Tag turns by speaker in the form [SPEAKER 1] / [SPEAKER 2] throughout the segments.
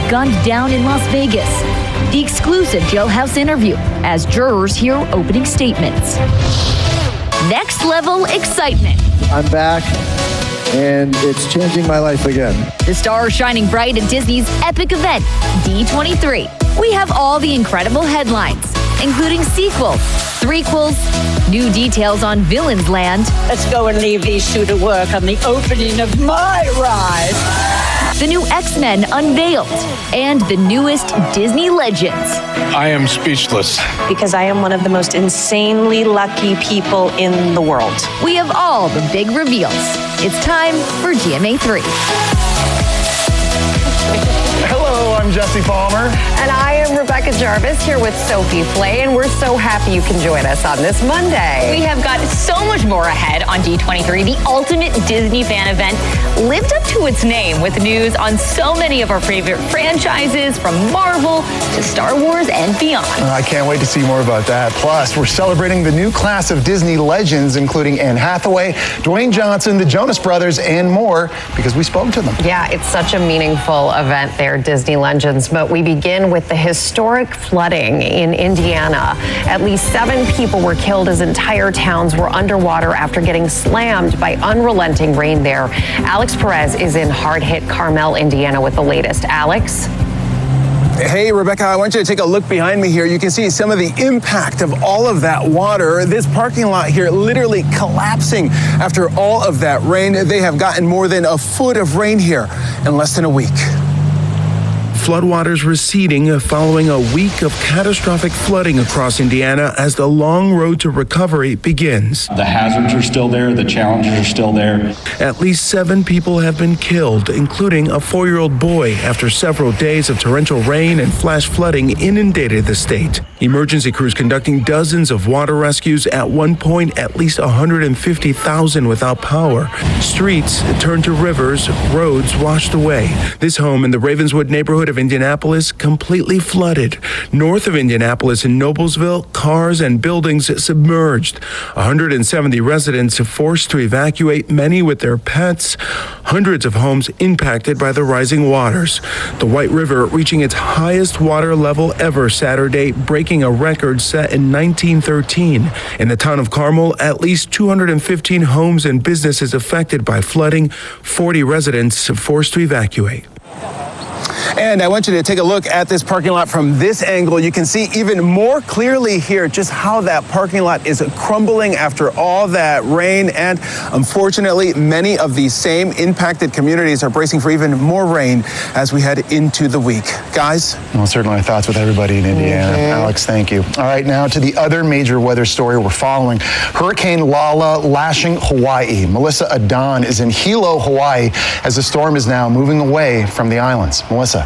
[SPEAKER 1] gunned down in Las Vegas. The exclusive jailhouse interview as jurors hear opening statements. Next level excitement.
[SPEAKER 2] I'm back, and it's changing my life again.
[SPEAKER 1] The stars shining bright at Disney's epic event, D23. We have all the incredible headlines, including sequels, threequels, new details on Villains Land.
[SPEAKER 3] Let's go and leave these two to work on the opening of my ride.
[SPEAKER 1] The new X-Men unveiled, and the newest Disney Legends.
[SPEAKER 4] I am speechless.
[SPEAKER 5] Because I am one of the most insanely lucky people in the world.
[SPEAKER 1] We have all the big reveals. It's time for GMA 3.
[SPEAKER 6] Hello, I'm Jesse Palmer.
[SPEAKER 7] And I am Rebecca Jarvis here with Sophie Flay, and we're so happy you can join us on this Monday.
[SPEAKER 8] We have got so much more ahead on D23, the ultimate Disney fan event, lived up to its name with news on so many of our favorite franchises, from Marvel to Star Wars and beyond.
[SPEAKER 6] I can't wait to see more about that. Plus, we're celebrating the new class of Disney legends, including Anne Hathaway, Dwayne Johnson, the Jonas Brothers, and more, because we spoke to them.
[SPEAKER 7] Yeah, it's such a meaningful event there, Disney Legends, but we begin with the historic flooding in Indiana. At least 7 people were killed as entire towns were underwater after getting slammed by unrelenting rain there. Alex Perez is in hard-hit Carmel, Indiana with the latest. Alex?
[SPEAKER 9] Hey, Rebecca, I want you to take a look behind me here. You can see some of the impact of all of that water. This parking lot here literally collapsing after all of that rain. They have gotten more than a foot of rain here in less than a week.
[SPEAKER 10] Floodwaters receding following a week of catastrophic flooding across Indiana as the long road to recovery begins.
[SPEAKER 11] The hazards are still there, the challenges are still there.
[SPEAKER 10] At least 7 people have been killed, including a 4-year-old boy, after several days of torrential rain and flash flooding inundated the state. Emergency crews conducting dozens of water rescues. At one point, at least 150,000 without power. Streets turned to rivers, roads washed away. This home in the Ravenswood neighborhood of Indianapolis completely flooded. North of Indianapolis in Noblesville, cars and buildings submerged. 170 residents forced to evacuate, many with their pets. Hundreds of homes impacted by the rising waters. The White River reaching its highest water level ever Saturday, breaking a record set in 1913. In the town of Carmel, at least 215 homes and businesses affected by flooding, 40 residents forced to evacuate.
[SPEAKER 9] And I want you to take a look at this parking lot from this angle. You can see even more clearly here just how that parking lot is crumbling after all that rain. And unfortunately, many of these same impacted communities are bracing for even more rain as we head into the week. Guys?
[SPEAKER 6] Well, certainly our thoughts with everybody in Indiana. Alex, thank you. All right, now to the other major weather story we're following. Hurricane Lala lashing Hawaii. Melissa Adan is in Hilo, Hawaii, as the storm is now moving away from the islands. Melissa.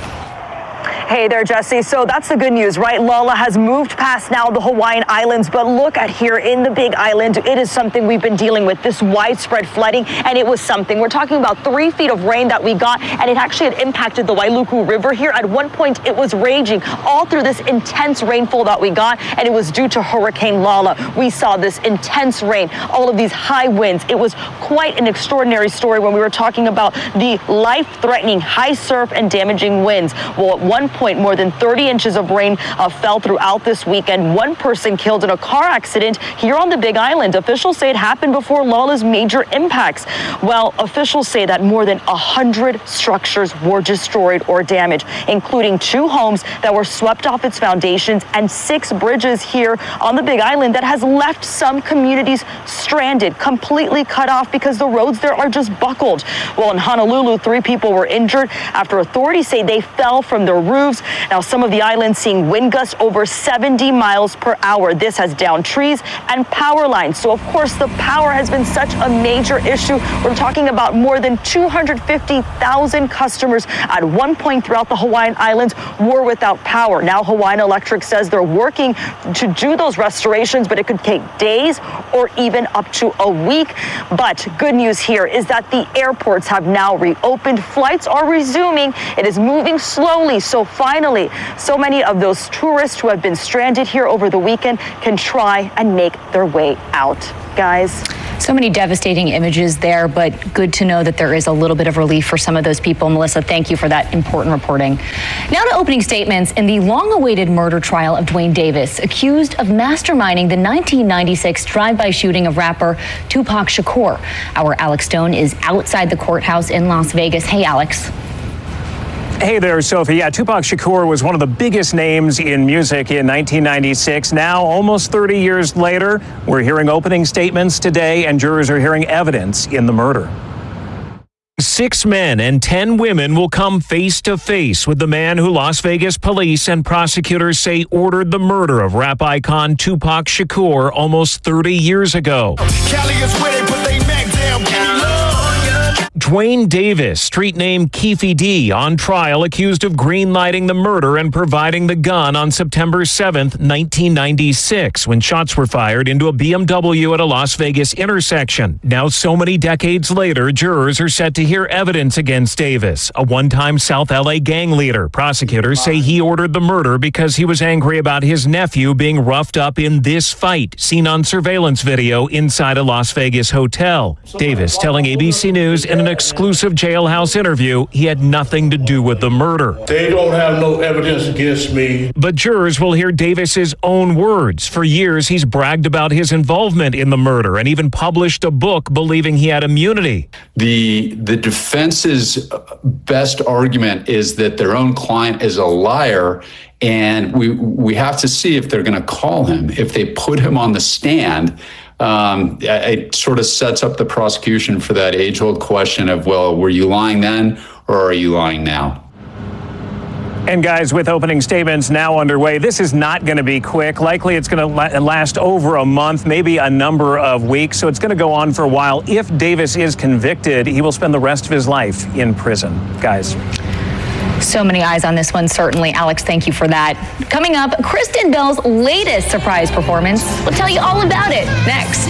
[SPEAKER 12] Hey there, Jesse. So that's the good news, right? Lala has moved past now the Hawaiian Islands, but look at here in the Big Island. It is something we've been dealing with, this widespread flooding, and it was something. We're talking about 3 feet of rain that we got, and it actually had impacted the Wailuku River here. At one point, it was raging all through this intense rainfall that we got, and it was due to Hurricane Lala. We saw this intense rain, all of these high winds. It was quite an extraordinary story when we were talking about the life-threatening high surf and damaging winds. Well, at one point, more than 30 inches of rain fell throughout this weekend. 1 person killed in a car accident here on the Big Island. Officials say it happened before Lala's major impacts. Well, officials say that more than 100 structures were destroyed or damaged, including 2 homes that were swept off its foundations and 6 bridges here on the Big Island that has left some communities stranded, completely cut off because the roads there are just buckled. Well, in Honolulu, 3 people were injured after authorities say they fell from their roofs. Now, some of the islands seeing wind gusts over 70 miles per hour. This has downed trees and power lines. So, of course, the power has been such a major issue. We're talking about more than 250,000 customers at one point throughout the Hawaiian Islands were without power. Now, Hawaiian Electric says they're working to do those restorations, but it could take days or even up to a week. But good news here is that the airports have now reopened. Flights are resuming. It is moving slowly. So finally, so many of those tourists who have been stranded here over the weekend can try and make their way out. Guys.
[SPEAKER 8] So many devastating images there, but good to know that there is a little bit of relief for some of those people. Melissa, thank you for that important reporting. Now to opening statements in the long-awaited murder trial of Duane Davis, accused of masterminding the 1996 drive-by shooting of rapper Tupac Shakur. Our Alex Stone is outside the courthouse in Las Vegas. Hey, Alex.
[SPEAKER 13] Hey there, Sophie. Yeah, Tupac Shakur was one of the biggest names in music in 1996. Now, almost 30 years later, we're hearing opening statements today, and jurors are hearing evidence in the murder.
[SPEAKER 14] 6 men and 10 women will come face to face with the man who Las Vegas police and prosecutors say ordered the murder of rap icon Tupac Shakur almost 30 years ago. Duane Davis, street name Keefe D, on trial accused of greenlighting the murder and providing the gun on September 7th, 1996, when shots were fired into a BMW at a Las Vegas intersection. Now, so many decades later, jurors are set to hear evidence against Davis, a one-time South LA gang leader. Prosecutors say he ordered the murder because he was angry about his nephew being roughed up in this fight, seen on surveillance video inside a Las Vegas hotel. Davis telling ABC News in an exclusive jailhouse interview he had nothing to do with the murder.
[SPEAKER 4] They don't have no evidence against me.
[SPEAKER 14] But jurors will hear Davis's own words. For years, he's bragged about his involvement in the murder and even published a book believing he had immunity.
[SPEAKER 11] The defense's best argument is that their own client is a liar, and we have to see if they're going to call him. If they put him on the stand, it sort of sets up the prosecution for that age-old question of, well, were you lying then or are you lying now?
[SPEAKER 13] And guys, with opening statements now underway, this is not going to be quick. Likely it's going to last over a month, maybe a number of weeks. So it's going to go on for a while. If Davis is convicted, he will spend the rest of his life in prison. Guys.
[SPEAKER 8] So many eyes on this one, certainly. Alex, thank you for that. Coming up, Kristen Bell's latest surprise performance. We'll tell you all about it next.